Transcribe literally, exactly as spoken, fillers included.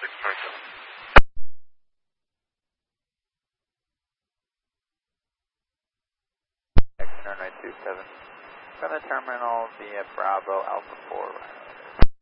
nine two seven. From the terminal via Bravo Alpha four.